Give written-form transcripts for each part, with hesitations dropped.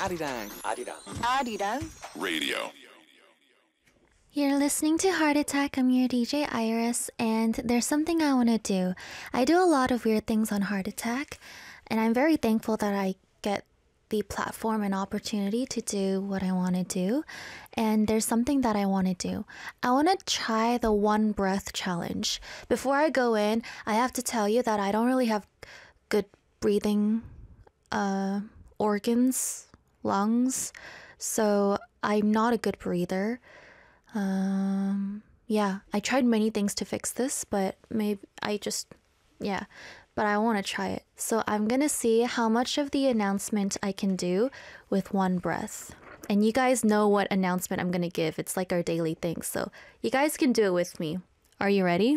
Arirang. Arirang Radio. You're listening to Heart Attack. I'm your DJ Iris, and there's something I want to do. I do a lot of weird things on Heart Attack, and I'm very thankful that I get the platform and opportunity to do what I want to do. And there's something that I want to do. I want to try the one breath challenge. Before I go in, I have to tell you that I don't really have good breathing organs, lungs, so I'm not a good breather. Yeah, I tried many things to fix this, but but I want to try it. So I'm gonna see how much of the announcement I can do with one breath. And you guys know what announcement I'm gonna give. It's like our daily thing, so you guys can do it with me. Are you ready?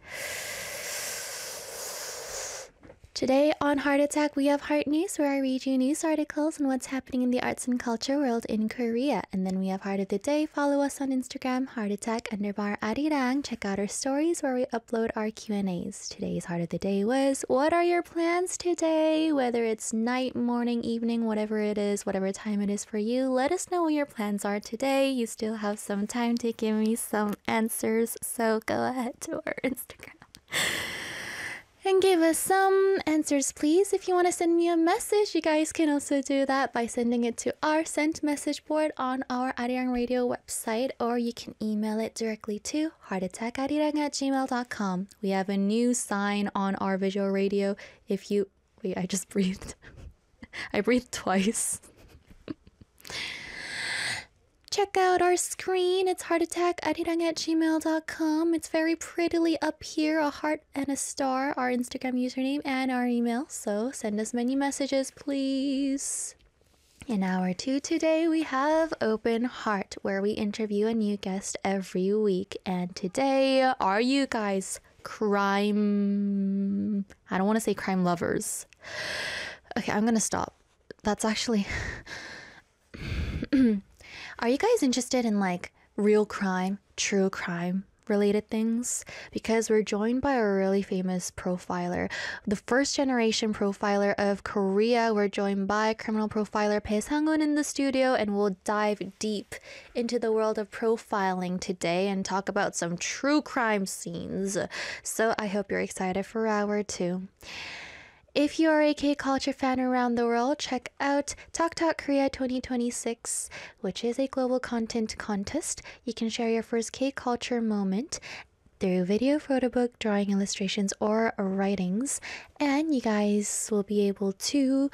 Today on Heart Attack, we have Heart News, where I read you news articles on what's happening in the arts and culture world in Korea. And then we have Heart of the Day. Follow us on Instagram, heartattack_arirang. Check out our stories where we upload our Q&As. Today's Heart of the Day was, what are your plans today? Whether it's night, morning, evening, whatever it is, whatever time it is for you, let us know what your plans are today. You still have some time to give me some answers, so go ahead to our Instagram and give us some answers, please. If you want to send me a message, you guys can also do that by sending it to our sent message board on our Arirang Radio website, or you can email it directly to heartattackarirang@gmail.com. We have a new sign on our visual radio. If you... Wait, I just breathed. I breathed twice. Check out our screen. It's heartattackarirang@gmail.com. It's very prettily up here, a heart and a star, our Instagram username and our email. So send us many messages, please. In hour 2 today, we have Open Heart, where we interview a new guest every week. And today, are you guys crime... I don't want to say crime lovers. Okay, I'm gonna stop. That's actually... Are you guys interested in like real crime, true crime related things? Because we're joined by a really famous profiler, the first generation profiler of Korea. We're joined by criminal profiler Bae Sang-un in the studio, and we'll dive deep into the world of profiling today and talk about some true crime scenes. So I hope you're excited for hour 2. If you are a K-culture fan around the world, check out Talk Talk Korea 2026, which is a global content contest. You can share your first K-culture moment through video, photo book, drawing, illustrations, or writings. And you guys will be able to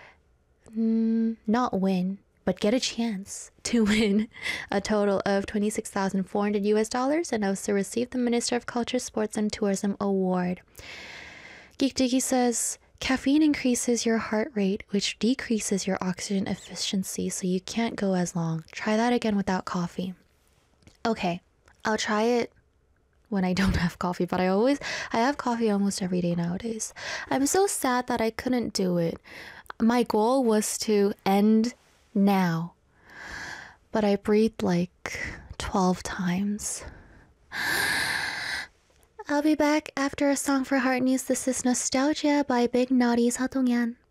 not win, but get a chance to win a total of $26,400 and also receive the Minister of Culture, Sports, and Tourism Award. Geekdigi says, caffeine increases your heart rate, which decreases your oxygen efficiency, so you can't go as long. Try that again without coffee. Okay, I'll try it when I don't have coffee, but I have coffee almost every day nowadays. I'm so sad that I couldn't do it. My goal was to end now, but I breathed like 12 times. I'll be back after a song for Heart News. This is Nostalgia by Big Naughty Sadongyan.